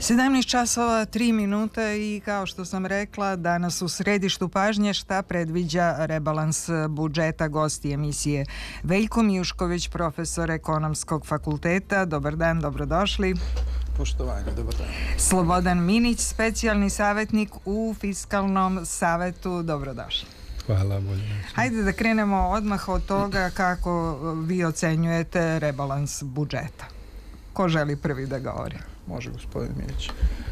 17 časova 3 minuta i kao što sam rekla, danas u središtu pažnje šta predviđa rebalans budžeta. Gosti emisije Veljko Mijušković, profesor Ekonomskog fakulteta. Dobar dan, dobrodošli. Poštovanje, dobar dan. Slobodan Minić, specijalni savjetnik u Fiskalnom savetu. Dobrodošli. Hvala, bolje. Hajde da krenemo odmah od toga kako vi ocenjujete rebalans budžeta. Ko želi prvi da govori? Može, gospodin Minić.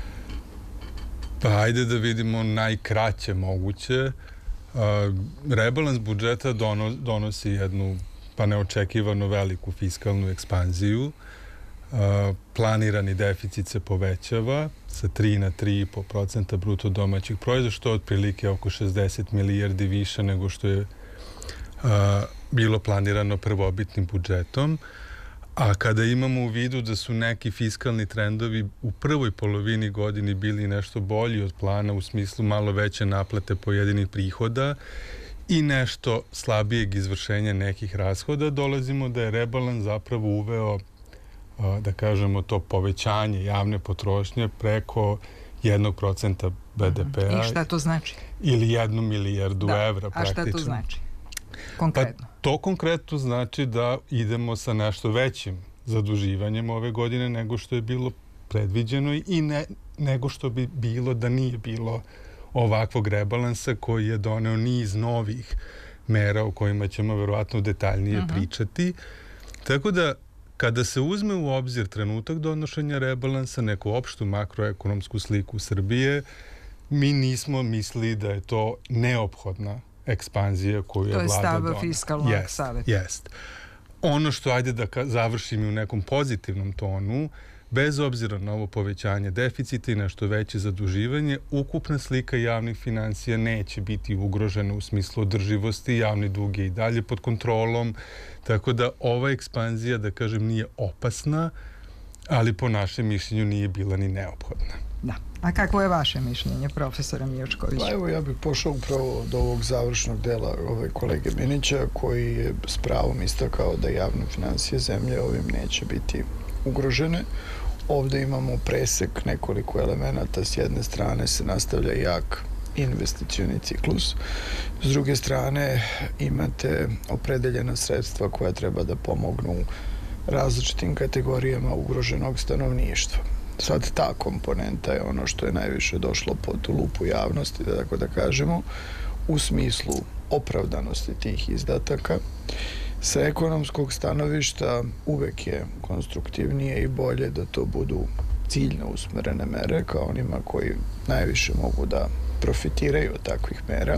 Pa ajde da vidimo najkraće moguće. Rebalans budžeta donosi jednu pa neočekivano veliku fiskalnu ekspanziju. Planirani deficit se povećava sa 3 na 3,5% bruto domaćeg proizvoda, što je otprilike oko 60 milijardi više nego što je bilo planirano prvobitnim budžetom. A kada imamo u vidu da su neki fiskalni trendovi u prvoj polovini godini bili nešto bolji od plana u smislu malo veće naplate pojedinih prihoda i nešto slabijeg izvršenja nekih rashoda, dolazimo da je rebalans zapravo uveo, da kažemo, to povećanje javne potrošnje preko 1% BDP-a. I šta to znači? Ili 1 milijardu evra praktično. A šta to znači? Konkretno. Pa to konkretno znači da idemo sa nešto većim zaduživanjem ove godine nego što je bilo predviđeno i nego što bi bilo da nije bilo ovakvog rebalansa koji je doneo niz novih mera o kojima ćemo verovatno detaljnije pričati. Tako da kada se uzme u obzir trenutak donošenja rebalansa, neku opštu makroekonomsku sliku Srbije, mi nismo mislili da je to neophodna ekspanzija koju je vlada donela. To je stav Fiskalnog saveta. Jest. Ono što, ajde da završim u nekom pozitivnom tonu, bez obzira na ovo povećanje deficita i nešto veće zaduživanje, ukupna slika javnih financija neće biti ugrožena u smislu održivosti, javni dug je i dalje pod kontrolom, tako da ova ekspanzija, da kažem, nije opasna, ali po našem mišljenju nije bila ni neophodna. Da. A kako je vaše mišljenje, profesora Mijuškovića? Pa evo, ja bih pošao upravo od ovog završnog dela kolege Minića, koji je s pravom istakao da javne financije zemlje ovim neće biti ugrožene. Ovde imamo presek nekoliko elemenata. S jedne strane se nastavlja jak investicioni ciklus. S druge strane imate opredeljena sredstva koja treba da pomognu različitim kategorijama ugroženog stanovništva. Sad ta komponenta je ono što je najviše došlo pod lupu javnosti, da tako da kažemo, u smislu opravdanosti tih izdataka. Sa ekonomskog stanovišta uvek je konstruktivnije i bolje da to budu ciljno usmerene mere kao onima koji najviše mogu da profitiraju od takvih mera,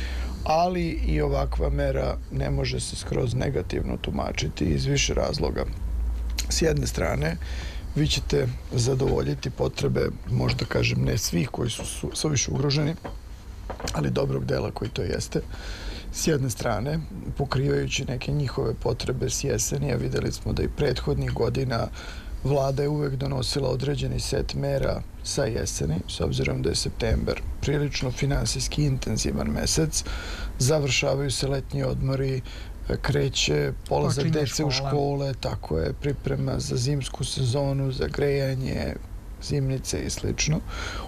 ali i ovakva mera ne može se skroz negativno tumačiti iz više razloga. S jedne strane, vi ćete zadovoljiti potrebe, možda kažem ne svih koji su suviše ugroženi, ali dobrog dela koji to jeste. S jedne strane, pokrivajući neke njihove potrebe s jeseni, a videli smo da i prethodnih godina vlada je uvek donosila određeni set mera sa jeseni, s obzirom da je september prilično finansijski intenzivan mesec, završavaju se letnji odmori, kreće polazak dece u škole, tako je, priprema za zimsku sezonu, za grejanje, zimnice i slično.